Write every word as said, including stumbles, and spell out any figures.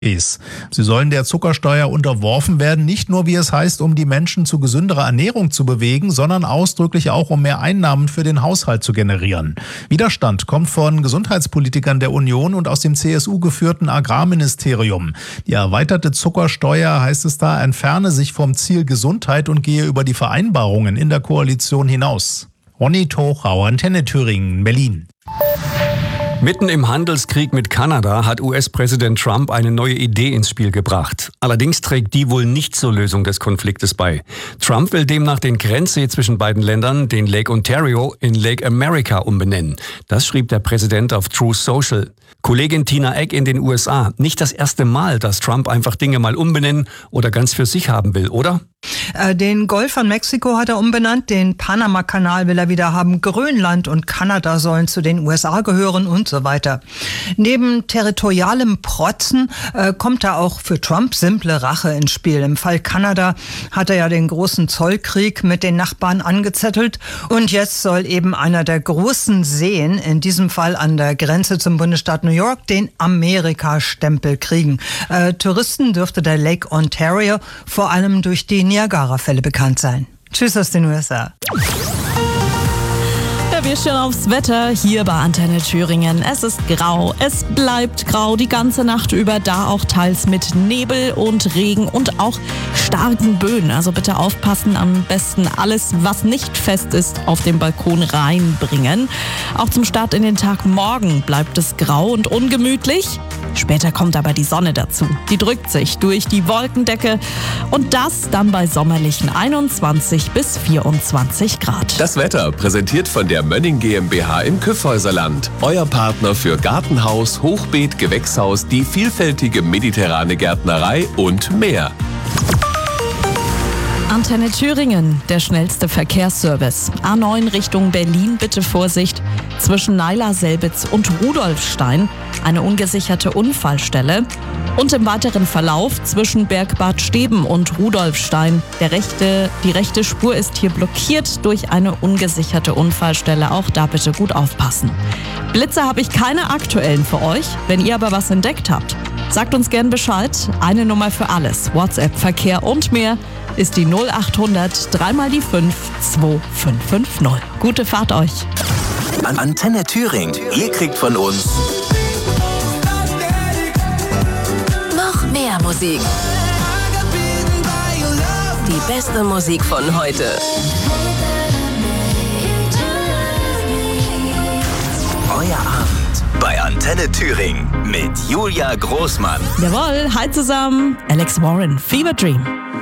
Sie sollen der Zuckersteuer unterworfen werden, nicht nur, wie es heißt, um die Menschen zu gesünderer Ernährung zu bewegen, sondern ausdrücklich auch, um mehr Einnahmen für den Haushalt zu generieren. Widerstand kommt von Gesundheitspolitikern der Union und aus dem C S U-geführten Agrarministerium. Die erweiterte Zuckersteuer, heißt es da, entferne sich vom Ziel Gesundheit und gehe über die Vereinbarungen in der Koalition hinaus. Ronny Tochau, Antenne Thüringen, Berlin. Mitten im Handelskrieg mit Kanada hat U S-Präsident Trump eine neue Idee ins Spiel gebracht. Allerdings trägt die wohl nicht zur Lösung des Konfliktes bei. Trump will demnach den Grenzsee zwischen beiden Ländern, den Lake Ontario, in Lake America umbenennen. Das schrieb der Präsident auf Truth Social. Kollegin Tina Eck in den U S A. Nicht das erste Mal, dass Trump einfach Dinge mal umbenennen oder ganz für sich haben will, oder? Den Golf von Mexiko hat er umbenannt, den Panama-Kanal will er wieder haben, Grönland und Kanada sollen zu den U S A gehören und so weiter. Neben territorialem Protzen äh, kommt da auch für Trump simple Rache ins Spiel. Im Fall Kanada hat er ja den großen Zollkrieg mit den Nachbarn angezettelt und jetzt soll eben einer der großen Seen, in diesem Fall an der Grenze zum Bundesstaat New York, den Amerika-Stempel kriegen. Äh, Touristen dürfte der Lake Ontario vor allem durch die Niagara-Fälle bekannt sein. Tschüss aus den U S A. Ja, wir schauen aufs Wetter hier bei Antenne Thüringen. Es ist grau, es bleibt grau die ganze Nacht über, da auch teils mit Nebel und Regen und auch starken Böen. Also bitte aufpassen, am besten alles, was nicht fest ist, auf dem Balkon reinbringen. Auch zum Start in den Tag morgen bleibt es grau und ungemütlich. Später kommt aber die Sonne dazu. Die drückt sich durch die Wolkendecke und das dann bei sommerlichen einundzwanzig bis vierundzwanzig Grad. Das Wetter präsentiert von der Mönning GmbH im Kyffhäuserland. Euer Partner für Gartenhaus, Hochbeet, Gewächshaus, die vielfältige mediterrane Gärtnerei und mehr. Antenne Thüringen, der schnellste Verkehrsservice. A neun Richtung Berlin, bitte Vorsicht. Zwischen Naila-Selbitz und Rudolfstein eine ungesicherte Unfallstelle. Und im weiteren Verlauf zwischen Bergbad Steben und Rudolfstein. Der rechte, die rechte Spur ist hier blockiert durch eine ungesicherte Unfallstelle. Auch da bitte gut aufpassen. Blitze habe ich keine aktuellen für euch. Wenn ihr aber was entdeckt habt, sagt uns gern Bescheid. Eine Nummer für alles. WhatsApp, Verkehr und mehr ist die null acht hundert drei mal die fünf zwei fünf fünf null. Gute Fahrt euch. An Antenne Thüringen. Ihr kriegt von uns noch mehr Musik. Die beste Musik von heute. Euer Abend bei Antenne Thüringen mit Julia Großmann. Jawohl, hi zusammen. Alex Warren, Fever Dream.